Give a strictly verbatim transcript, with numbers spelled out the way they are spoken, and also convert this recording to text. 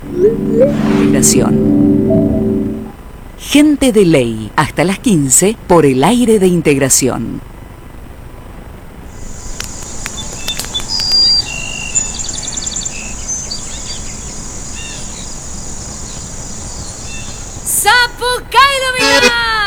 Integración. Gente de ley, hasta las quince por el aire de Integración. Sapucaí dominó.